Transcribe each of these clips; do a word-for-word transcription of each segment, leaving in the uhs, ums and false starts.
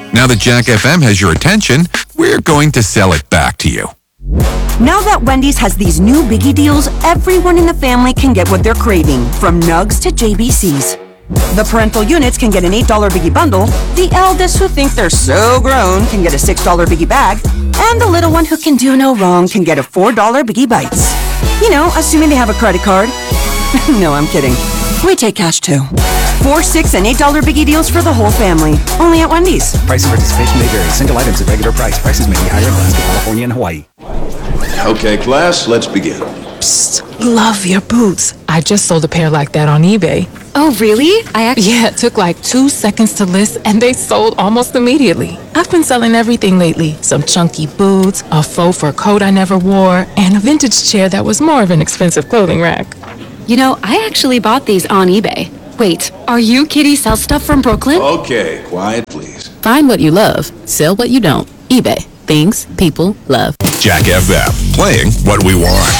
Now that Jack F M has your attention, we're going to sell it back to you. Now that Wendy's has these new biggie deals, everyone in the family can get what they're craving, from nugs to J B Cs. The parental units can get an eight dollar biggie bundle, the eldest who think they're so grown can get a six dollar biggie bag, and the little one who can do no wrong can get a four dollar biggie bites. You know, assuming they have a credit card. No, I'm kidding. We take cash too. Four, six, and eight dollar biggie deals for the whole family. Only at Wendy's. Price and participation may vary. Single items at regular price. Prices may be higher in Alaska, California, and Hawaii. Okay, class, let's begin. Psst, love your boots. I just sold a pair like that on eBay. Oh, really? I actually... Yeah, it took like two seconds to list, and they sold almost immediately. I've been selling everything lately. Some chunky boots, a faux fur coat I never wore, and a vintage chair that was more of an expensive clothing rack. You know, I actually bought these on eBay. Wait, are you Kitty Sell Stuff from Brooklyn? Okay, quiet, please. Find what you love. Sell what you don't. eBay. Things people love. Jack F M, playing what we want.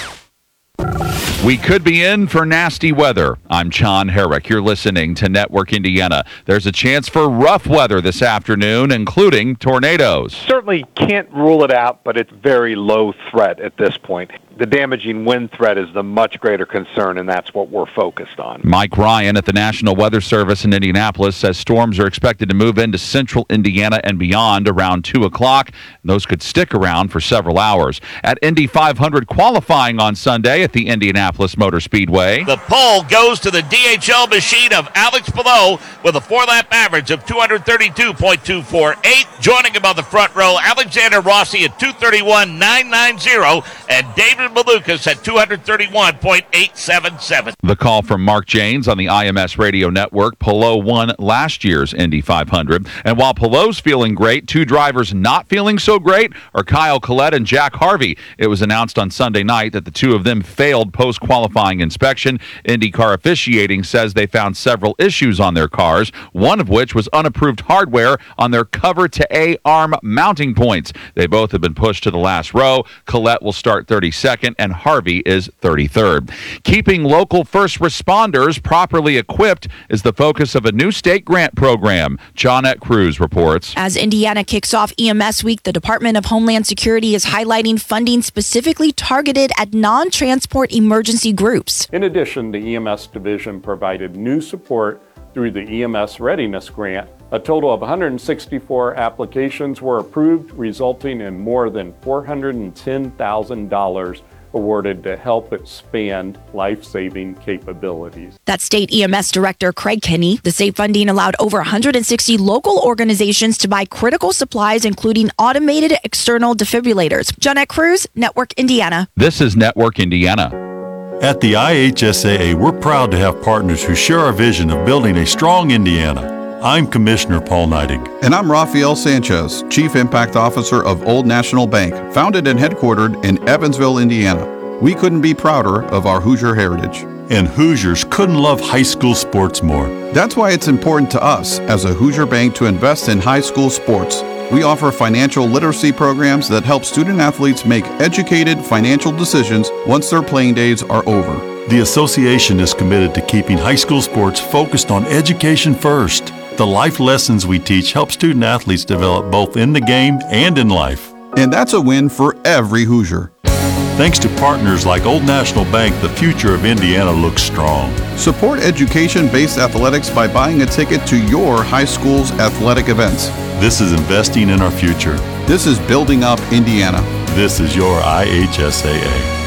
We could be in for nasty weather. I'm John Herrick. You're listening to Network Indiana. There's a chance for rough weather this afternoon, including tornadoes. Certainly can't rule it out, but it's very low threat at this point. The damaging wind threat is the much greater concern, and that's what we're focused on. Mike Ryan at the National Weather Service in Indianapolis says storms are expected to move into central Indiana and beyond around two o'clock. Those could stick around for several hours. At Indy five hundred qualifying on Sunday at the Indianapolis Motor Speedway. The pole goes to the D H L machine of Alex Palou with a four-lap average of two thirty-two point two four eight. Joining him on the front row, Alexander Rossi at two thirty-one point nine nine zero and David Malukas at two thirty-one point eight seven seven. The call from Mark Janes on the I M S radio network. Palou won last year's Indy five hundred. And while Palou's feeling great, two drivers not feeling so great are Kyle Collette and Jack Harvey. It was announced on Sunday night that the two of them failed post-qualifying inspection. IndyCar officiating says they found several issues on their cars, one of which was unapproved hardware on their cover-to-A arm mounting points. They both have been pushed to the last row. Collette will start thirty-second, and Harvey is thirty-third. Keeping local first responders properly equipped is the focus of a new state grant program. Johnette Cruz reports. As Indiana kicks off E M S Week, the Department of Homeland Security is highlighting funding specifically targeted at non-transport emergency groups. In addition, the E M S division provided new support through the E M S Readiness Grant. A total of one hundred sixty-four applications were approved, resulting in more than four hundred ten thousand dollars awarded to help expand life-saving capabilities. That's State E M S Director Craig Kinney. The state funding allowed over one hundred sixty local organizations to buy critical supplies, including automated external defibrillators. Johnette Cruz, Network Indiana. This is Network Indiana. At the I H S A A, we're proud to have partners who share our vision of building a strong Indiana. I'm Commissioner Paul Neidig. And I'm Rafael Sanchez, Chief Impact Officer of Old National Bank, founded and headquartered in Evansville, Indiana. We couldn't be prouder of our Hoosier heritage. And Hoosiers couldn't love high school sports more. That's why it's important to us as a Hoosier bank to invest in high school sports. We offer financial literacy programs that help student athletes make educated financial decisions once their playing days are over. The association is committed to keeping high school sports focused on education first. The life lessons we teach help student athletes develop both in the game and in life. And that's a win for every Hoosier. Thanks to partners like Old National Bank, the future of Indiana looks strong. Support education-based athletics by buying a ticket to your high school's athletic events. This is investing in our future. This is building up Indiana. This is your I H S A A.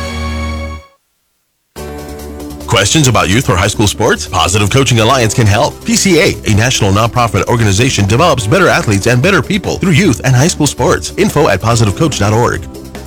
Questions about youth or high school sports? Positive Coaching Alliance can help. P C A, a national nonprofit organization, develops better athletes and better people through youth and high school sports. Info at positive coach dot org.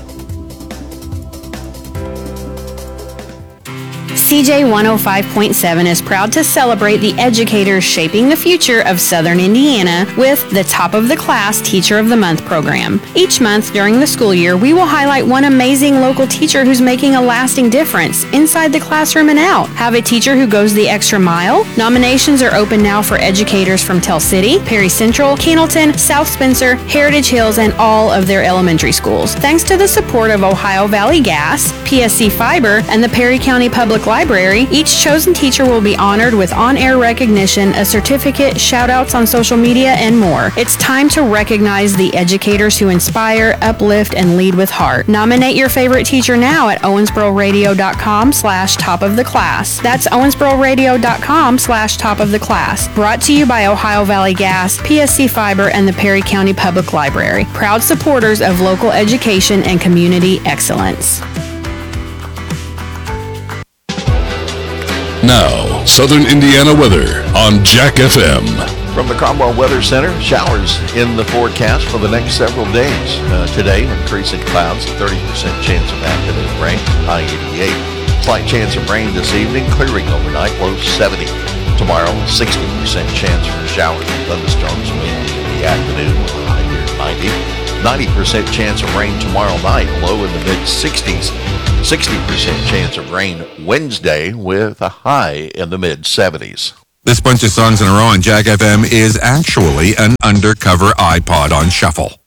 C J one oh five point seven is proud to celebrate the educators shaping the future of Southern Indiana with the Top of the Class Teacher of the Month program. Each month during the school year, we will highlight one amazing local teacher who's making a lasting difference inside the classroom and out. Have a teacher who goes the extra mile? Nominations are open now for educators from Tell City, Perry Central, Cannleton, South Spencer, Heritage Hills, and all of their elementary schools. Thanks to the support of Ohio Valley Gas, P S C Fiber, and the Perry County Public Library, Library. Each chosen teacher will be honored with on-air recognition, a certificate, shout-outs on social media, and more. It's time to recognize the educators who inspire, uplift, and lead with heart. Nominate your favorite teacher now at owensbororadio.com slash top of the class. That's owensbororadio.com slash top of the class. Brought to you by Ohio Valley Gas, P S C Fiber, and the Perry County Public Library. Proud supporters of local education and community excellence. Now, Southern Indiana weather on Jack F M. From the Cromwell Weather Center, showers in the forecast for the next several days. Uh, today, increasing clouds, thirty percent chance of afternoon rain, high eighty-eight. Slight chance of rain this evening, clearing overnight, low seventy. Tomorrow, sixty percent chance for showers and thunderstorms in the afternoon, high near ninety. ninety percent chance of rain tomorrow night, low in the mid-sixties. sixty percent chance of rain Wednesday with a high in the mid-seventies. This bunch of songs in a row on Jack F M is actually an undercover iPod on shuffle.